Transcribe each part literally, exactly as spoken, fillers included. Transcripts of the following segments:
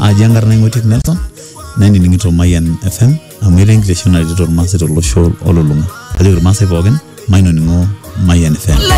ajangar na ngotik Nelson nani ningito Mayan F M amire English na editor master lo show ololunga ajo master bogen maino ningo Mayan F M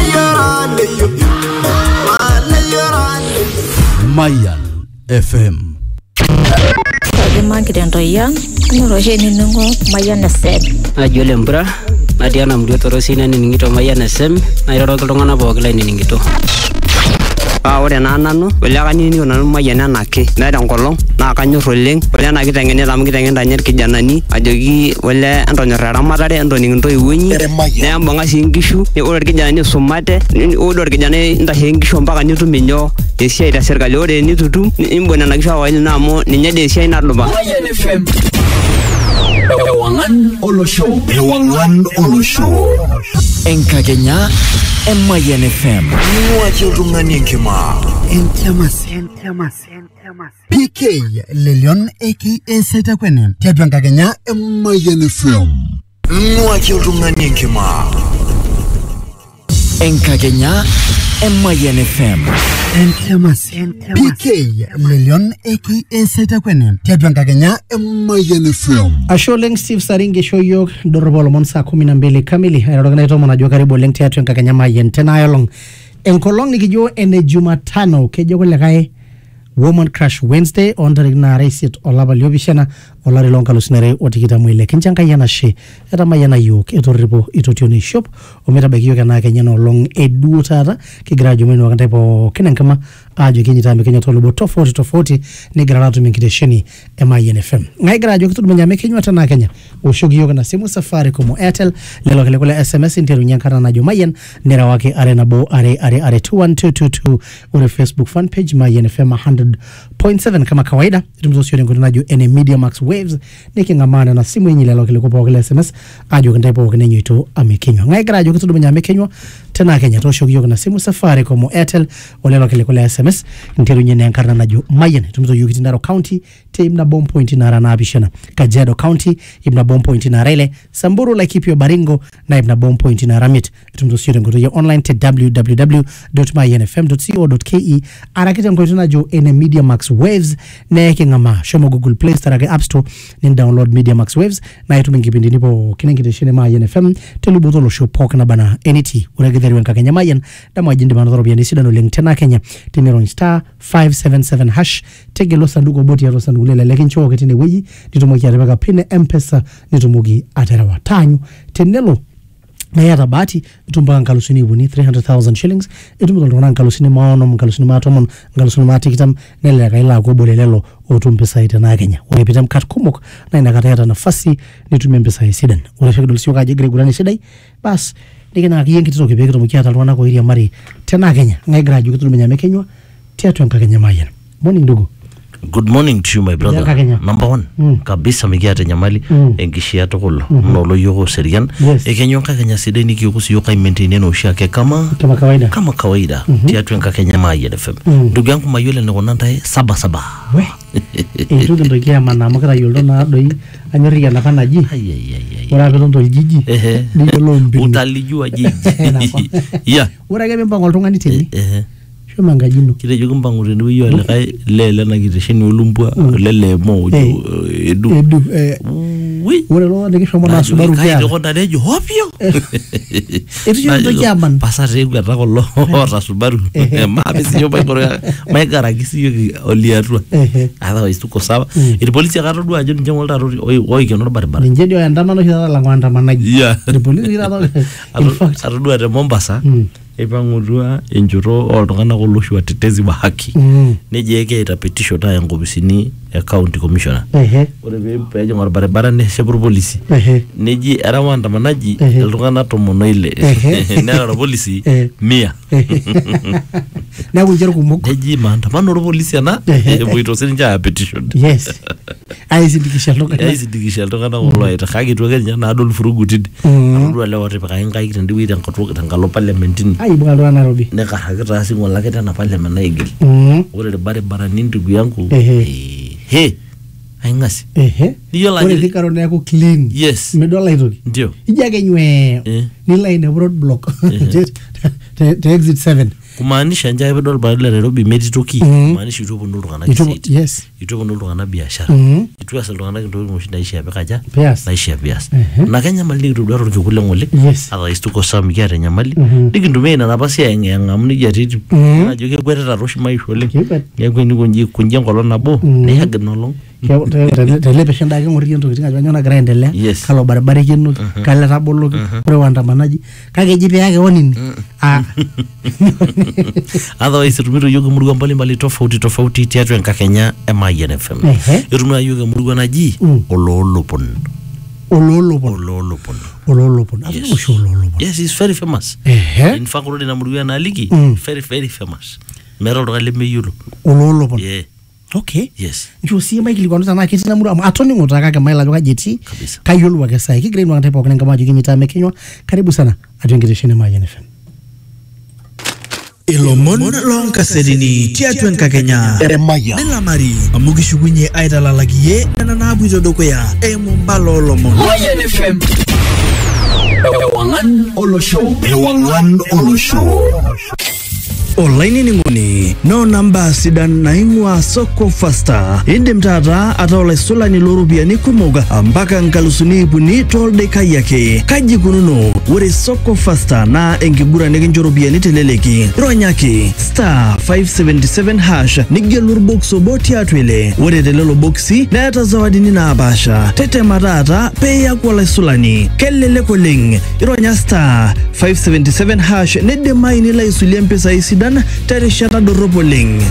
Mayan F M Kagema kidendo yang ngoroje ningo Mayan F M ajo lembra Adiana mdio torosina ningito Mayan F M na iroro kiltungana pokila ningito Ah ore na nanu wele kanini nanu Mayan anake meeta enkolong na kanyor oleng ore ena kitengene amu kitengena nyer kijanani ajoki wele entonyor eramatare entoning ntoiwuonyi nembonga sii nkishu ore irkijanani sumate ore irkijanani ntashe nkishu mpaka nitum inyo esiai ta serikali ore nitutum imbona na kisha waili na amu ninye de esiai nadupa Mayan F M Ewangan Olosho Ewangan Olosho Enkakenya Mayan F M Nuwache utungani enkima Enkiamasi Enkiamasi Enkiamasi P K Lelion aka Seta Kwene Tiatu Enkakenya Mayan F M Nuwache utungani enkima Enkakenya Mayan F M Enkiamasi P K Lelion aka Seta Kwene Tiatu Enkakenya Mayan F M Asho leng Steve Saringe show yok dorobo lomon saa kumi na mbili kamili ayarogana ito mwanajua karibu leng Tiatu Enkakenya Mayan tena ayolong enkolong nikijo ene Jumatano kejo kule kai Woman Crush Wednesday on tarik na reisit olapa liopishana olari lonkalusinare otikita mwile kinchanga yana she eta mayana yok eto ripo ito tioni shop ometa baki yoke na kenyana olong edu tata kigira jumeni wakante po kinenkama ajo kinyita mekenya tolubo tofauti tofauti ni gira ratu minkitesheni ema I N F M ngai gira ajo kitu menya mekenywa tana Kenya ushugi yoke na simu safari komo Airtel lelo kele kule S M S interu nyankana na jo Mayan nera wake are na bo are are are two one two two two ure Facebook fan page My N F M one hundred point seven kama kawaida itumzo sio ngoto najo ene Media Max Waves nikingamana na simu yenye lelo kile kupa kile S M S ajo kandepo kenenyo ito amekenywa ngai gira ajo kitu menya mekenywa tena Kenya to shogi yoke na simu safari komo Airtel olelo kile kule S M S interu nyene yankarna najo Mayan tumzo yukiti Narok County team na bomb point na rana abishana Kajiado County ibna bomb point na Rele Samburu Laikipio Baringo na ibna bomb point na Ramit tumzo sio ngoto ya online te w w w dot my n f m dot co dot k e arakita ngoto najo ene Media Max Waves na kingama shomo Google Play Store age App Store ni download Media Max Waves na itu mingipindi nipo kinengiteshene My N F M telubuto lo show pok na bana N T uragidheri Enkakenya Mayan dama jindi bana thorobi ni sidano leng tena Kenya tinero star five seven seven hash tegelo sanduko boti ya sanduko lele lekin choke tine weyi nitumoki atebaka pine M-Pesa nitumugi aterawa tanyu tenelo na yata bati itumbaka nkalusini ibuni three hundred thousand shillings itumuka lona nkalusini maono nkalusini matomon nkalusini matikitam nele kaila ko bolelelo otumpesa itena Kenya urepitam kat kumuk na inakata yata nafasi nitumie mpesa isidan urafekidulisiyo kaje gregurani sidai bas nikena kiyengi tito kibeke to mukiata lwana ko iria mari tena Kenya ngai graju kitu menya mekenywa Tiatu Enkakenya Mayan morning ndugu. Good morning to you my brother. Yeah, number one mm. kabisa mikiata nyamali mm. enkishia tokolo mm-hmm. nolo yoko serian yes. ekenyo Enkakenya sidai nikiyokusi yoka maintain no shake kama kama kawaida kama kawaida mm-hmm. Tiatu Enkakenya Mayan F M mm. ndugu yangu mayole ni konantae saba saba we etu ndo kia mana makara yoldo na doi anyoriya na kana ji ora beto ndo jiji ehe utalijua jiji ya ora ke bemba ngoltungani teni ehe shoma ngajino kile jogo mbangure ndi wiyo le kai lele na kitesheni olumbwa lele mo edu edu wi ora lo ndike shoma na Subaru kai ndo ndane jo hopio etu ndo jaman pasare ngata kollo ora Subaru ma bisi yo bangoro mai garagisi yo oliatua ada istuko sawa ile polisi akato dua ajo nje molta oi oi keno barabara nje dio andamano hira la ngwanda manaji ya ile polisi hira in fact atodua te Mombasa epangurua enjuro oltungana koloshu watetezi wa haki mm. nejeke ita petition ta yangopisini ya county commissioner ehe ore peje ngor barabara ne sebur polisi ehe neji era wanda manaji iltungana tomono ile nera polisi mia na kunjero kumuk neji maandamano ro polisi ana eboito sinja petition yes aisindikisha loka aisindikisha loka na olwa ita khagi to kenya na adol furugutid ndo le wote pa ngai kitandi wi tan katwo tangalo parliamentini ai bwana Nairobi ne kahakita singola kete na parliament na igil ore bare barani ndugu yangu he aingasi ehe niyola ore dikaro na yako clean yes medola hizo ndio ijage nywe ni line road block te exit seven kumaanisha njaa pedol badala ya Nairobi metitoki kumaanisha itu ponu iltung'anak isiet yes itu ponu iltung'anak biashara itu eas iltung'anak intokitin oshi naishia pekaja naishia pias na kenyamali nikitodua torkekun oleng ata istuko saa mikiata enyamali nikintumia ina napasi aing'amu nejia titi ajo kekwetita toshi maisha oleng neeku enikonji kunji enkolong nabo neihagir nolong telepisha ndake ng'oriki ntokitin ajo nyoo nagira aendelea kalo barabara ikenoki kalo etaboloki ore waandamanaji kake eji peyake onini ah otherwise itumito yiok emurua mbalimbali tofauti tofauti tiatua enkakenya e Mayian F M itumito yiok emurua naji Oloolopon Oloolopon Oloolopon Oloolopon yes. yes it's very famous in fact ore ina murua naliki very very famous meeta oltung'ani lemeyiolo Oloolopon yeah okay yes njo si maikilikuanu sana ketii namuru amu atoningo kake maila ajo kaji etii kayiolo ake sai kigira ino ante pookin enkama ajo kinyita mekenywa karibu sana atua enkitesheni e Mayian F M Ilomon loonkasetini tiatua enkakenya nilamari amu kishukunye aitalalakiye nena naapuito dukuya eimu mbala oolomon Mayian F M Ewang'an olosho Ewang'an olosho Olainining'oni noo namba sidan naing'ua Soko Fasta indim taata ataa olaisulani looropiyiani kumok mpaka nkalusuni ipuni toldaikai ake kaji kununo ore Soko Fasta naa enkiguran nikincho ropiyiani teleleki ronyaki star five seventy-seven hash nigelu orbox obo tiatua ile ore telelo boksi neeta zawadini naapasha tetema taata peeyaku olaisulani kelelek oleng ironya star five seventy-seven hash nidimayu nilo aisulie mpisai sidan terishata dorrop oleng.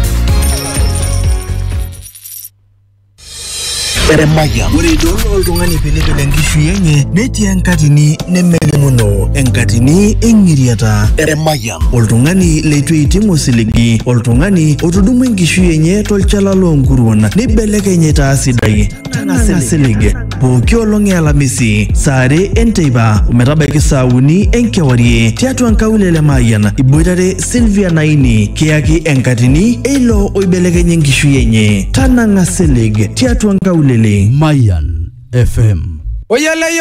Ore idol oltung'ani pilipil enkishui enye netii enkatini nemelimuno enkatini eng'iriata oltung'ani leitu eitimu osiligi oltung'ani otudumua enkishui enye tolchala loonkuruon neibelekeny aitaa sidai tang'asa silig pooki olong' e Alamisi saa are enteipa ometabaiki saa uni enkewarie tiatua nkaulele Mayian iboitare Sylvia Naini kiyaki enkatini eilo oibelekeny enkishui enye tanang'a silig tiatua nkaulele Mayian F M Oyeleyo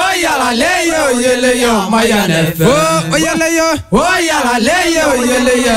oyalaleyo oyeleyo Mayian F M oyeleyo oyalaleyo oyeleyo